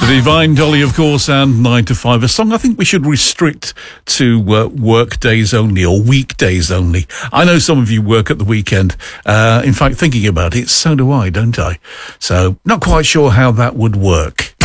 Divine Dolly, of course, and 9 to 5. A song I think we should restrict to work days only or weekdays only. I know some of you work at the weekend. In fact, thinking about it, so do I, don't I? So, not quite sure how that would work.